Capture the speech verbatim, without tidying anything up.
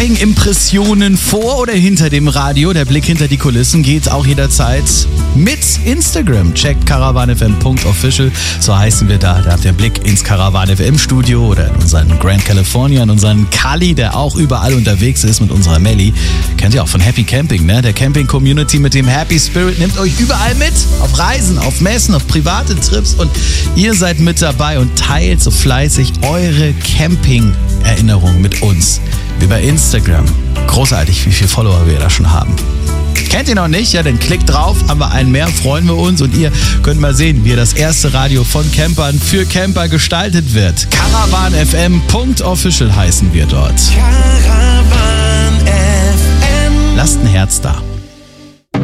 Camping-Impressionen vor oder hinter dem Radio. Der Blick hinter die Kulissen geht auch jederzeit mit Instagram. Checkt caravanfm punkt official, so heißen wir da. Da habt ihr einen Blick ins Caravan F M Studio oder in unseren Grand California, in unseren Kali, der auch überall unterwegs ist mit unserer Melli. Kennt ihr auch von Happy Camping, ne? Der Camping-Community mit dem Happy Spirit nimmt euch überall mit. Auf Reisen, auf Messen, auf private Trips und ihr seid mit dabei und teilt so fleißig eure Camping-Erinnerungen mit uns. Wie bei Instagram. Großartig, wie viele Follower wir da schon haben. Kennt ihr noch nicht? Ja, dann klickt drauf, haben wir einen mehr, freuen wir uns und ihr könnt mal sehen, wie das erste Radio von Campern für Camper gestaltet wird. caravanfm punkt official heißen wir dort. Caravan F M. Lasst ein Herz da.